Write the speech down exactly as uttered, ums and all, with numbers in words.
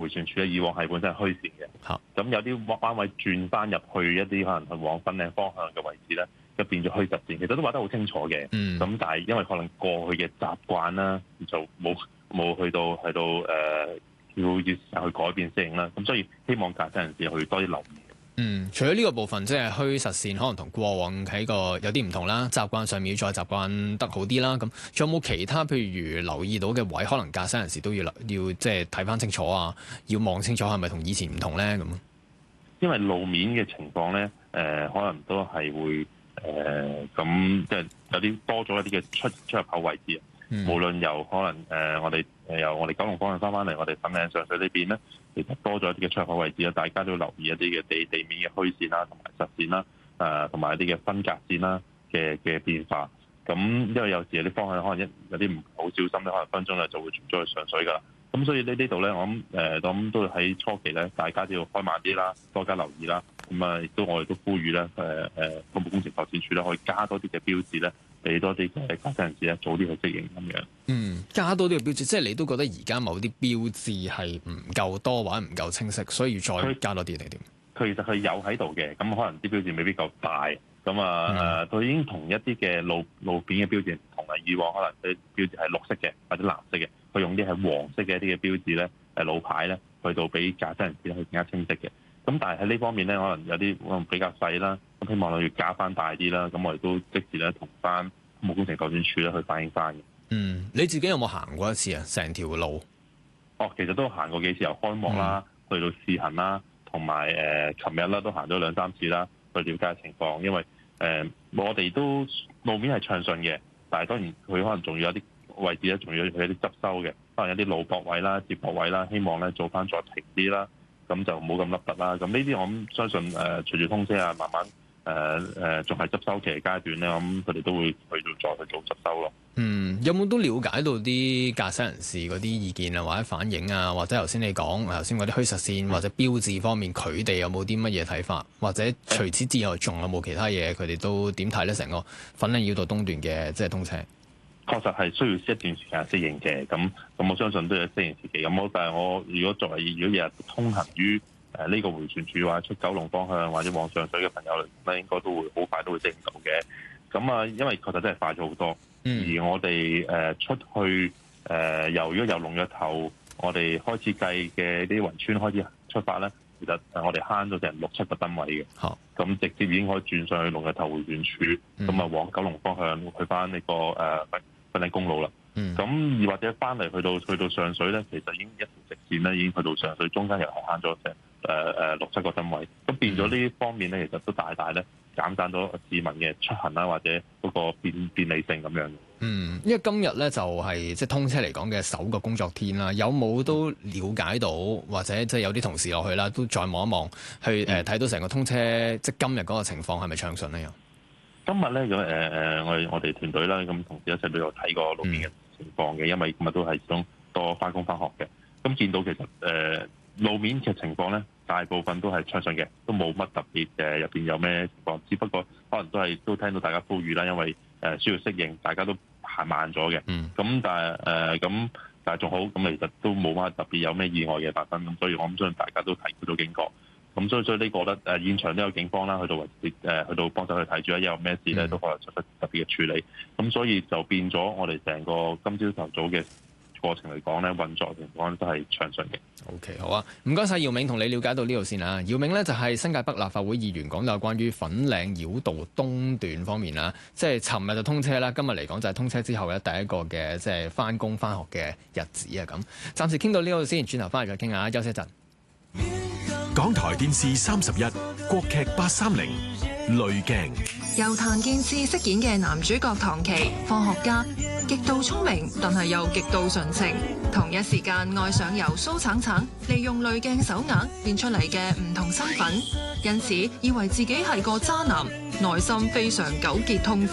旋處咧，以往係本身係虛線嘅，咁有啲彎位轉翻入去一啲可能係往粉嶺方向嘅位置咧，就變咗虛實線。其實都畫得好清楚嘅，咁、嗯、但係因為可能過去嘅習慣啦，就冇冇去到去到誒、呃、要要去改變適應啦。咁所以希望駕駛人士去多啲留意。 嗯，除咗呢個部分，即係虛實線，可能同過往喺個有啲唔同啦，習慣上面要再習慣得好啲啦。咁仲有冇其他譬如留意到嘅位，可能駕駛人士都要要即係睇翻清楚啊，要望清楚係咪同以前唔同咧？咁因為路面嘅情況咧，誒、呃、可能都係會誒咁，即係有啲多咗一啲嘅出出入口位置啊。嗯、無論由可能誒、呃、我哋誒由我哋九龍方向翻翻嚟，我哋粉嶺上水呢邊咧，其實多咗一啲嘅出入口位置啊，大家都要留意一啲嘅地地面嘅虛線啦，同埋實線啦，誒同埋一啲嘅分隔線啦嘅嘅變化。咁因為有時有啲方向可能一有啲唔好小心咧，可能分鐘咧就會轉咗去上水噶啦。咁所以呢呢度咧，我諗誒咁都喺初期咧，大家都要開慢啲啦，多加留意啦。咁啊，亦都我哋都呼籲咧，誒誒土木工程拓展署咧，可以加多啲嘅標誌咧，俾多啲嘅駕駛人士咧，早啲去適應咁樣。 嗯，加多啲嘅標誌，即係你都覺得而家某啲標誌係唔夠多或者唔夠清晰，所以要再加多啲定點？ 佢其實佢有喺度嘅，咁可能啲標誌未必夠大，咁啊誒，佢、嗯、已經同一啲嘅路路邊嘅標誌唔同啦。以往可能佢標誌係綠色嘅或者藍色嘅，佢用啲係黃色嘅一啲嘅標誌咧，誒路牌咧，去到俾駕駛人士去更加清晰嘅。咁但係喺呢方面咧，可能有啲可能比較細啦，咁希望我要加翻大啲啦。咁我哋都即時咧同翻土木工程拓展署咧去反映翻嘅。嗯， 你自己有冇行過一次啊？成條路？ 哦，其實都行過幾次，由開幕啦，嗯、去到試行啦，同埋誒，琴日啦都行咗兩三次啦，去了解情況。因為誒、呃，我哋都路面係暢順嘅，但係當然佢可能仲要有啲位置咧，仲要佢一啲執修嘅，可能有啲路駁位啦、接駁位啦，希望咧做翻再平啲啦。咁就冇咁凹凸啦。咁呢啲我諗相信誒、呃，隨住通車啊，慢慢誒誒，仲係執收期嘅階段咧，我諗佢哋都會去到再去做執收咯。 嗯，有冇都了解到啲駕駛人士嗰啲意見啊，或者反映啊，或者頭先你講頭先嗰啲虛實線或者標誌方面，佢哋有冇啲乜嘢睇法？或者除此之外，仲有冇其他嘢？佢哋都點睇咧？成個粉嶺繞道東段嘅即係通車。 確實係需要一段時間適應嘅，咁咁我相信都有適應時期。咁我但係我如果作為如果日日通行於誒呢個迴旋處或者出九龍方向或者往上水嘅朋友嚟講咧，應該都會好快都會適應到嘅。咁啊，因為確實真係快咗好多。嗯、而我哋誒出去誒、呃、由如果由龍躍頭我哋開始計嘅啲圍村開始出發咧，其實我哋慳咗成六七個燈位嘅。好，咁直接已經可以轉上去龍躍頭迴旋處，咁啊、嗯、往九龍方向去翻呢、這個誒。呃粉嶺公路啦，咁、嗯、而或者翻嚟去到去到上水咧，其實已經一條直線咧，已經去到上水，中間又係慳咗成誒誒六七個燈位，咁變咗呢方面咧，其實都大大咧減省咗市民嘅出行啦，或者嗰個便便利性咁樣。 嗯，因為今日咧就係即係通車嚟講嘅首個工作天啦，有冇都了解到或者即係有啲同事落去啦，都再望一望去誒睇、呃、到成個通車即係今日嗰個情況係咪暢順咧？又？ 今日咧，咁誒誒，我哋我哋團隊啦，咁同事一齊都有睇過路面嘅情況嘅，因為今日都係想多翻工翻學嘅。咁見到其實誒、呃、路面嘅情況咧，大部分都係暢順嘅，都冇乜特別誒入邊有咩情況。只不過可能都係都聽到大家呼籲啦，因為誒需要適應，大家都行慢咗嘅。咁、嗯、但係誒咁，但係仲好，咁其實都冇乜特別有咩意外嘅發生。咁所以我諗相信大家都提高咗警覺。咁所以所以呢個咧誒現場都有警方啦，去到維誒去到幫手去睇住，一有咩事咧都可能出得特別嘅處理。咁所以就變咗我哋成個今朝頭早嘅過程嚟講咧，運作情況都係暢順嘅。 OK， 好啊，唔該晒姚明，同你了解到呢度先啊。姚明呢就係新界北立法會議員，講到關於粉嶺繞道東段方面啊，即係尋日就通車啦，今日嚟講就係通車之後嘅第一個嘅即係翻工翻學嘅日子啊。咁暫時傾到呢度先，轉頭翻嚟再傾下，休息一陣。 港台電視三十一，國劇八三零，濾鏡。 由譚健次飾演嘅男主角唐琪，科學家，極度聰明，但係又極度純情。同一時間愛上由蘇橙橙利用濾鏡手鐲變出嚟嘅唔同身份，因此以為自己係個渣男，內心非常糾結痛苦。